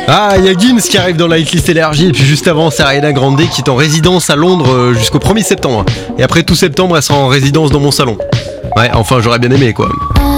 Ah, il y a Gims qui arrive dans la hitlist élargie, et puis juste avant, c'est Ariana Grande qui est en résidence à Londres jusqu'au 1er septembre. Et après tout septembre, elle sera en résidence dans mon salon. Ouais, enfin, j'aurais bien aimé, quoi.